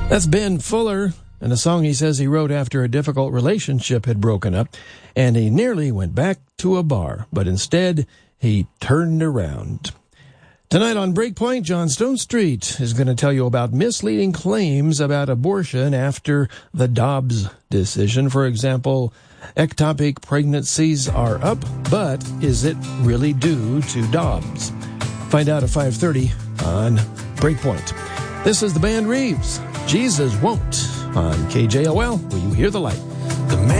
That's Ben Fuller, and a song he says he wrote after a difficult relationship had broken up, and he nearly went back to a bar, but instead he turned around. Tonight on Breakpoint, John Stone Street is going to tell you about misleading claims about abortion after the Dobbs decision. For example, ectopic pregnancies are up, but is it really due to Dobbs? Find out at 5:30 on Breakpoint. This is the band Reeves. Jesus Won't on KJOL, where you hear the light.